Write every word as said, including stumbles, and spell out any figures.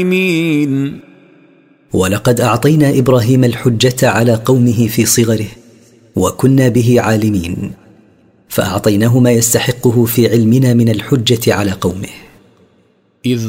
ولقد أعطينا إبراهيم الحجة على قومه في صغره وكنا به عالمين، فأعطيناه ما يستحقه في علمنا من الحجة على قومه. إذ